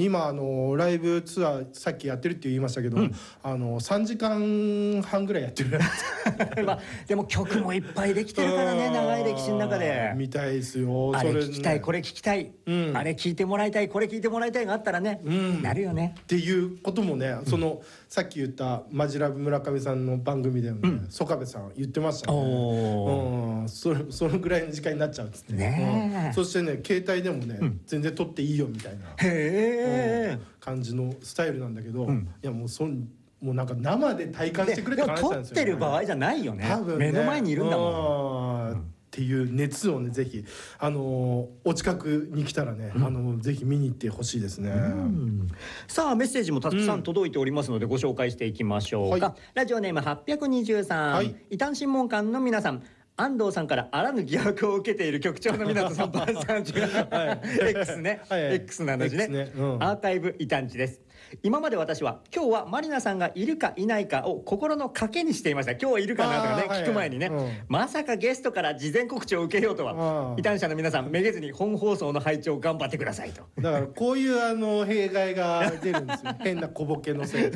今ライブツアーさっきやってるって言いましたけど、3時間半ぐらいやってるまあでも曲もいっぱいできてるからね、長い歴史の中で。 みたいですよ。 あれ聞きたい、これ聞きたい、あれ聞いてもらいたい、これ聞いてもらいたいがあったらね、なるよねっていうこともね、さっき言ったマジラブ村上さんの番組でもね、曽我部さん言ってましたね。そのぐらいの時間になっちゃうっつってね。そしてね、携帯でもね、全然撮っていいよみたいな感じのスタイルなんだけど、いやもうなんか生で体感してくれって話なんですよね。 撮ってる場合じゃないよね。 多分ね、 目の前にいるんだもん。 っていう熱をね、ぜひお近くに来たらね、ぜひ見に行ってほしいですね。 さあメッセージもたくさん届いておりますのでご紹介していきましょうか。ラジオネーム823、異端審問官の皆さん、安藤さんからあらぬ疑惑を受けている局長の港さんばんさんX ね、X なのでね、アーカイブ異端地です。今まで私は今日はマリナさんがいるかいないかを心の賭けにしていました。今日はいるかなとかね、聞く前にね、まさかゲストから事前告知を受けようとは。異端者の皆さん、めげずに本放送の拝聴頑張ってくださいと。 だからこういう弊害が出るんですよ。変な小ボケのせいで。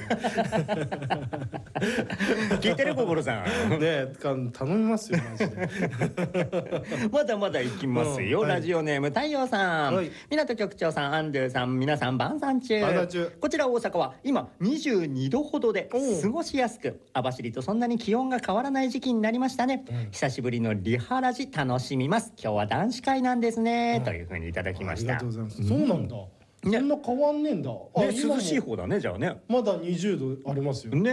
聞いてる心さんね、頼みますよマジで。 まだまだいきますよ。ラジオネーム太陽さん、港局長さん、アンドゥさん、皆さん晩餐中。こちら大阪は今22度ほどで過ごしやすく、網走とそんなに気温が変わらない時期になりましたね。久しぶりのリハラジ楽しみます。今日は男子会なんですね、というふうにいただきました。 ありがとうございます。そうなんだ。そんな変わんねえんだ。 涼しい方だね、じゃあね。 まだ20度ありますよね。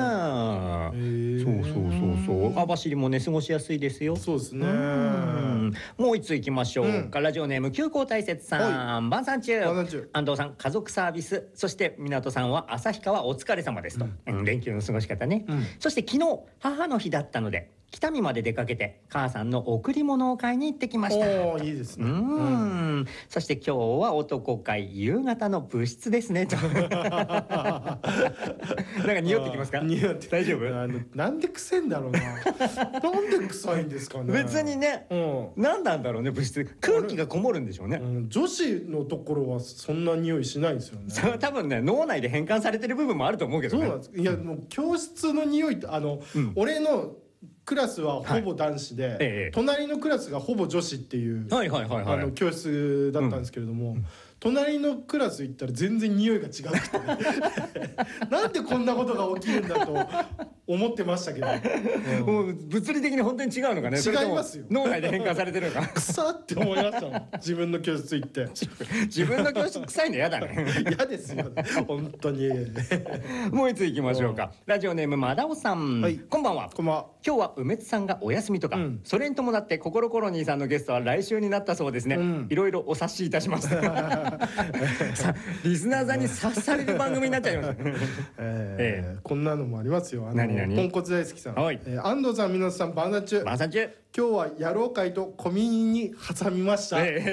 そう網走もね過ごしやすいですよ。 そうですね。 もう一ついきましょうか。ラジオネーム急行大雪さん、晩餐中。安藤さん、家族サービス、そして港さんは旭川お疲れ様ですと。連休の過ごし方ね。そして昨日母の日だったので北見まで出かけて母さんの贈り物を買いに行ってきました。 いいですね。 そして今日は男会夕方の部室ですねと。なんか匂ってきますか？ 匂って。 大丈夫？ なんで臭いんだろうな。なんで臭いんですかね。 別にね、何なんだろうね、部室。空気がこもるんでしょうね。 女子のところはそんな匂いしないですよね。 多分ね、脳内で変換されてる部分もあると思うけどね。 そうなんです。いやもう教室の匂いって俺のクラスはほぼ男子で、隣のクラスがほぼ女子っていう教室だったんですけれども、隣のクラス行ったら全然匂いが違くてなんでこんなことが起きるんだと思ってましたけど、 もう物理的に本当に違うのかね。 違いますよ。 脳内で変換されてるのか。 臭って思いましたもん。自分の教室行って自分の教室臭いの嫌だね。 嫌ですよ本当に。 もう一ついきましょうか。ラジオネームマダオさん、こんばんは。今日は梅津さんがお休みとか、それに伴って心コロニーさんのゲストは来週になったそうですね。いろいろお察しいたします。リスナーさんに察される番組になっちゃいます。 こんなのもありますよ。 何ポンコツ大好きさん、安藤さん、皆さん晩餐中。今日は野郎会と小耳に挟みました。い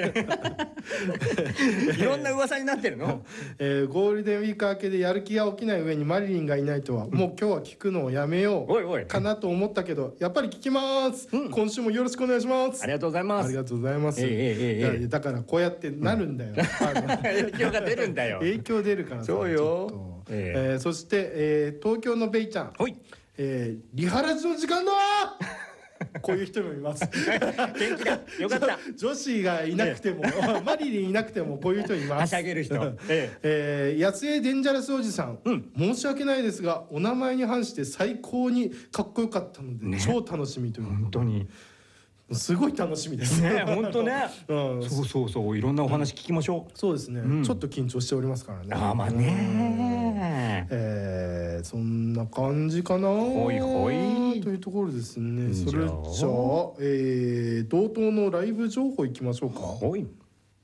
ろんな噂になってるの。 ゴールデンウィーク明けでやる気が起きない上にマリリンがいないとは、もう今日は聞くのをやめようかなと思ったけど、やっぱり聞きます。今週もよろしくお願いします。 ありがとうございます。 ありがとうございます。だからこうやってなるんだよ。 影響が出るんだよ。 影響出るから。そうよ。そして東京のベイちゃん、リハラジの時間だ。こういう人もいます。 元気だ。よかった。 女子がいなくてもマリリンいなくてもこういう人います。 はしゃげる人。 安江デンジャラスおじさん、申し訳ないですがお名前に反して最高にかっこよかったので超楽しみという。 本当にすごい楽しみですね。 本当ね。そういろんなお話聞きましょう。 そうですね。ちょっと緊張しておりますからね。 まあね。 そんな感じかな。 ほいほいというところですね。それじゃあ同等のライブ情報いきましょうか。 はい。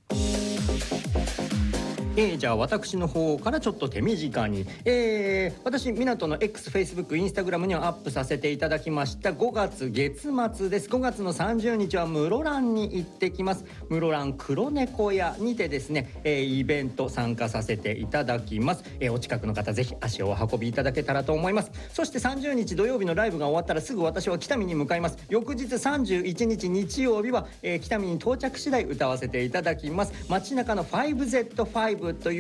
じゃあ私の方からちょっと手短に、私港の X、Facebook、Instagram にはアップさせていただきました5月月末です。5月の30日は室蘭に行ってきます。室蘭黒猫屋にてですね、イベント参加させていただきます。お近くの方ぜひ足をお運びいただけたらと思います。そして30日土曜日のライブが終わったらすぐ私は北見に向かいます。翌日31日日曜日は、北見に到着次第歌わせていただきます。街中の 5Z5という